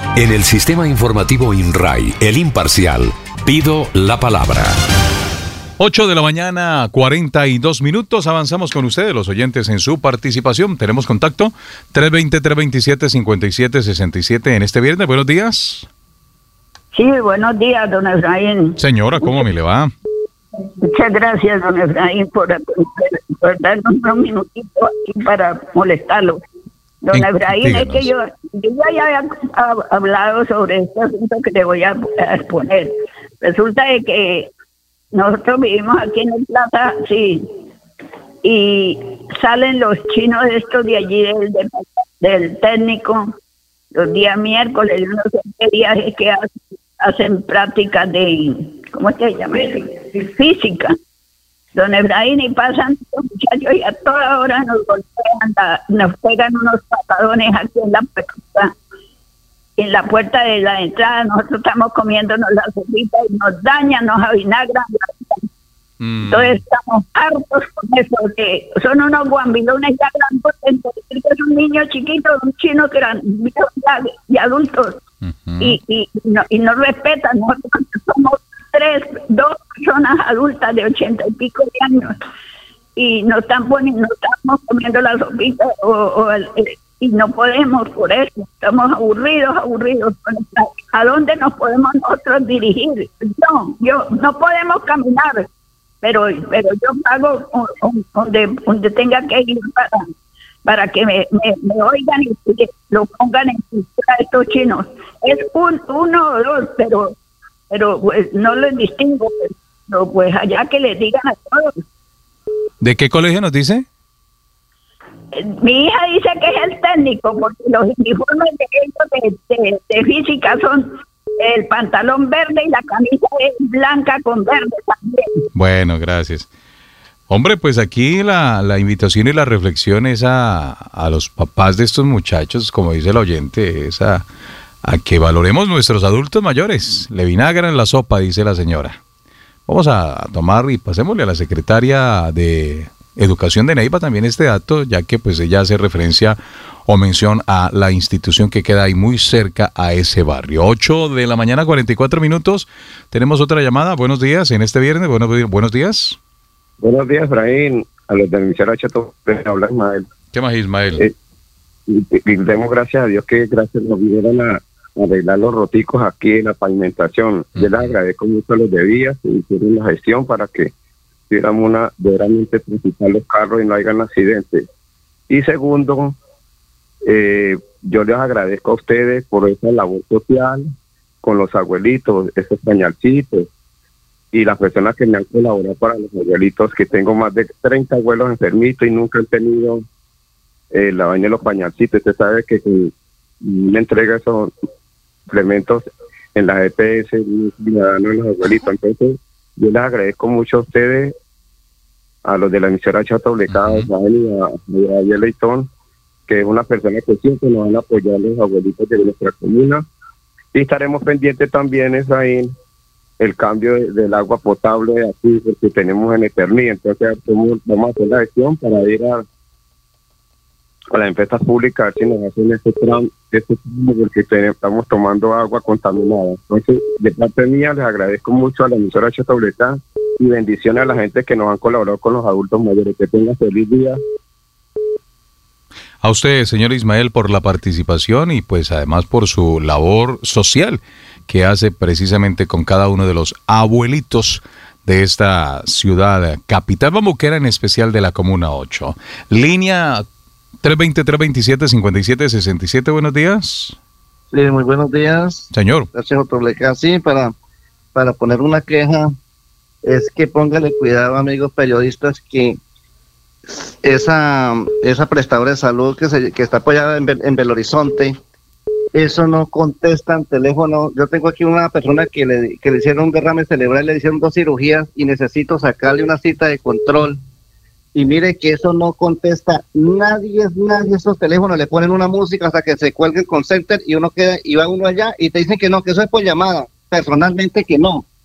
En el sistema informativo INRAI, el imparcial, pido la palabra. 8 de la mañana, 42 minutos. Avanzamos con ustedes, los oyentes, en su participación. Tenemos contacto 320-327-5767 en este viernes. Buenos días. Sí, buenos días, don Efraín. Señora, ¿cómo me le va? Muchas gracias, don Efraín, por darnos unos minutitos aquí para molestarlo. Don Efraín, díganos. Es que yo ya había hablado sobre este asunto que le voy a exponer. Resulta de que nosotros vivimos aquí en el Plaza, sí, y salen los chinos estos de allí del técnico los días miércoles, no sé qué días es que hacen prácticas de, ¿cómo se llama? Física. Don Efraín, y pasan los muchachos y a toda hora nos golpean, nos pegan unos patadones aquí en la puerta de la entrada. Nosotros estamos comiéndonos la sopita y nos dañan, nos avinagran. Entonces estamos hartos con eso, que son unos guambilones ya grandes, que es un niño chiquito, un chino que eran y adultos, y no respetan. Nosotros somos dos personas adultas de 80 y pico de años, y nos estamos comiendo la sopita y no podemos por eso, estamos aburridos. ¿A dónde nos podemos nosotros dirigir? No podemos caminar, pero yo pago donde tenga que ir para que me oigan y que lo pongan en cultura a estos chinos. Es uno o dos, pero pues no los distingo, pero pues allá que les digan a todos. ¿De qué colegio nos dice? Mi hija dice que es el técnico, porque los uniformes de ellos de física son el pantalón verde y la camisa es blanca con verde también. Bueno, gracias. Hombre, pues aquí la invitación y la reflexión es a los papás de estos muchachos, como dice el oyente, es a que valoremos nuestros adultos mayores. Le vinagran la sopa, dice la señora. Vamos a tomar y pasémosle a la secretaria de Educación de Neiva también este dato, ya que pues ella hace referencia o mención a la institución que queda ahí muy cerca a ese barrio. 8 de la mañana, 44 minutos. Tenemos otra llamada. Buenos días en este viernes. Buenos días. Buenos días, Efraín. A los del emisora Chato, habla Ismael. ¿Qué más, Ismael? Y demos gracias a Dios que gracias nos vinieron a arreglar los roticos aquí en la pavimentación. Yo les agradezco mucho a los de vías que hicieron la gestión para que tuviéramos verdaderamente transitar los carros y no hayan accidentes. Y segundo, yo les agradezco a ustedes por esa labor social con los abuelitos, esos pañalcitos, y las personas que me han colaborado para los abuelitos, que tengo más de 30 abuelos enfermitos y nunca han tenido la vaina de los pañalcitos. Usted sabe que me entrega esos implementos en la EPS, ciudadanos de los abuelitos. Entonces, yo les agradezco mucho a ustedes, a los de la emisora Chato Blecada, y a Javier Leitón, que es una persona que siempre nos van a apoyar a los abuelitos de nuestra comuna. Y estaremos pendientes también, Efraín, el cambio del agua potable aquí, porque tenemos en Eterní. Entonces, vamos a hacer la gestión para ir a las empresas públicas a ver si nos hacen este tramo, porque estamos tomando agua contaminada. Entonces, de parte mía, les agradezco mucho a la emisora Chato Blecada y bendiciones a la gente que nos han colaborado con los adultos mayores. Que tengan feliz día. A usted, señor Ismael, por la participación y pues además por su labor social que hace precisamente con cada uno de los abuelitos de esta ciudad capital bambuquera, en especial de la Comuna 8. Línea 320-327-5767, buenos días. Sí, muy buenos días. Señor. Gracias, Otobleca. Sí, para poner una queja, es que póngale cuidado, amigos periodistas, que esa prestadora de salud que está apoyada en Belo Horizonte, eso no contesta en teléfono. Yo tengo aquí una persona que le hicieron un derrame cerebral, le hicieron 2 cirugías y necesito sacarle una cita de control. Y mire que eso no contesta nadie, esos teléfonos le ponen una música hasta que se cuelgue el call center y uno queda, y va uno allá y te dicen que no, que eso es por llamada, personalmente que no.